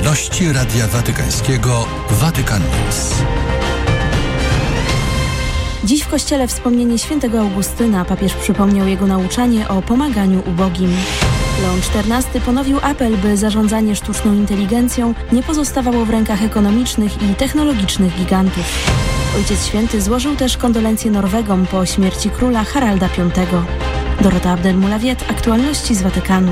Aktualności Radia Watykańskiego Vatican News. Dziś w kościele wspomnienie świętego Augustyna. Papież przypomniał jego nauczanie o pomaganiu ubogim. Leon XIV ponowił apel, by zarządzanie sztuczną inteligencją nie pozostawało w rękach ekonomicznych i technologicznych gigantów. Ojciec Święty złożył też kondolencje Norwegom po śmierci króla Haralda V. Dorota Abdel-Mulawiet, aktualności z Watykanu.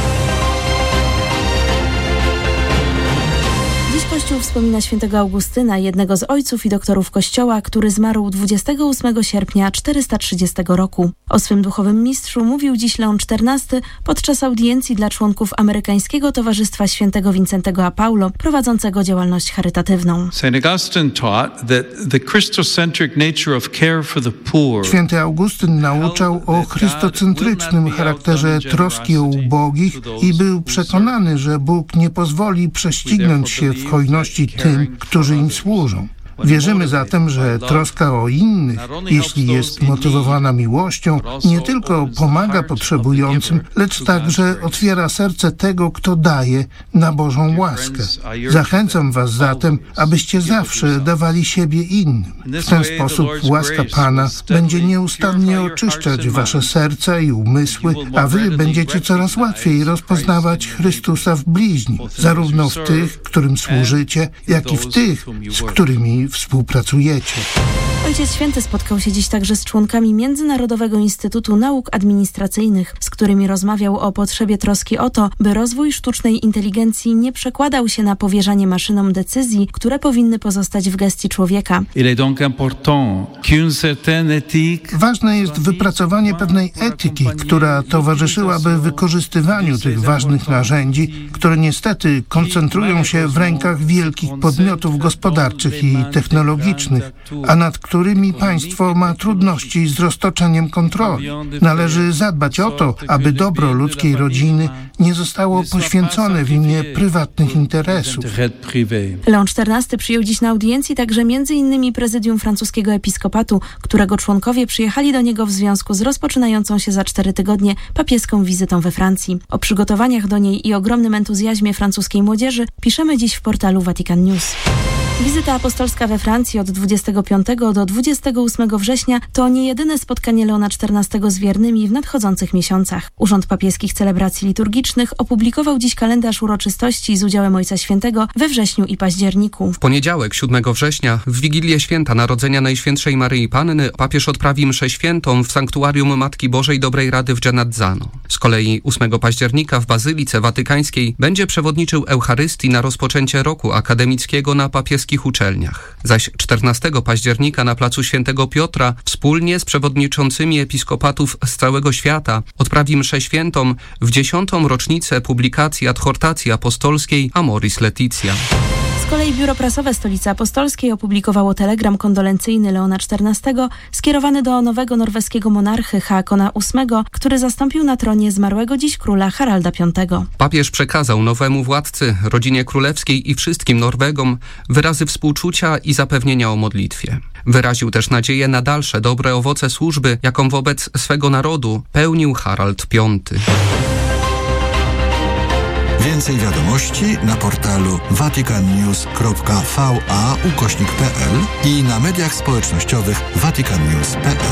Kościół wspomina świętego Augustyna, jednego z ojców i doktorów Kościoła, który zmarł 28 sierpnia 430 roku. O swym duchowym mistrzu mówił dziś Leon XIV podczas audiencji dla członków amerykańskiego Towarzystwa Świętego Wincentego a Paulo, prowadzącego działalność charytatywną. Święty Augustyn nauczał o chrystocentrycznym charakterze troski o ubogich i był przekonany, że Bóg nie pozwoli prześcignąć się w hojności tym, którzy im służą. Wierzymy zatem, że troska o innych, jeśli jest motywowana miłością, nie tylko pomaga potrzebującym, lecz także otwiera serce tego, kto daje, na Bożą łaskę. Zachęcam was zatem, abyście zawsze dawali siebie innym. W ten sposób łaska Pana będzie nieustannie oczyszczać wasze serca i umysły, a wy będziecie coraz łatwiej rozpoznawać Chrystusa w bliźnim, zarówno w tych, którym służycie, jak i w tych, z którymi współpracujecie. Ojciec Święty spotkał się dziś także z członkami Międzynarodowego Instytutu Nauk Administracyjnych, z którymi rozmawiał o potrzebie troski o to, by rozwój sztucznej inteligencji nie przekładał się na powierzanie maszynom decyzji, które powinny pozostać w gestii człowieka. Ważne jest wypracowanie pewnej etyki, która towarzyszyłaby wykorzystywaniu tych ważnych narzędzi, które niestety koncentrują się w rękach wielkich podmiotów gospodarczych i technologicznych, a nad którymi państwo ma trudności z roztoczeniem kontroli. Należy zadbać o to, aby dobro ludzkiej rodziny nie zostało poświęcone w imię prywatnych interesów. Leon XIV przyjął dziś na audiencji także m.in. prezydium francuskiego episkopatu, którego członkowie przyjechali do niego w związku z rozpoczynającą się za 4 tygodnie papieską wizytą we Francji. O przygotowaniach do niej i ogromnym entuzjazmie francuskiej młodzieży piszemy dziś w portalu Vatican News. Wizyta apostolska we Francji od 25 do 28 września to nie jedyne spotkanie Leona XIV z wiernymi w nadchodzących miesiącach. Urząd Papieskich Celebracji Liturgicznych opublikował dziś kalendarz uroczystości z udziałem Ojca Świętego we wrześniu i październiku. W poniedziałek, 7 września, w Wigilię Święta Narodzenia Najświętszej Maryi Panny, papież odprawi mszę świętą w sanktuarium Matki Bożej Dobrej Rady w Genazzano. Z kolei 8 października w Bazylice Watykańskiej będzie przewodniczył Eucharystii na rozpoczęcie roku akademickiego na papieskich uczelniach. Zaś 14 października na placu Świętego Piotra wspólnie z przewodniczącymi episkopatów z całego świata odprawi mszę świętą w 10. rocznicę publikacji adhortacji apostolskiej Amoris Laetitia. Z kolei biuro prasowe Stolicy Apostolskiej opublikowało telegram kondolencyjny Leona XIV skierowany do nowego norweskiego monarchy Haakona VIII, który zastąpił na tronie zmarłego dziś króla Haralda V. Papież przekazał nowemu władcy, rodzinie królewskiej i wszystkim Norwegom wyrazy współczucia i zapewnienia o modlitwie. Wyraził też nadzieję na dalsze dobre owoce służby, jaką wobec swego narodu pełnił Harald V. Więcej wiadomości na portalu vaticannews.va/pl i na mediach społecznościowych vaticannews.pl.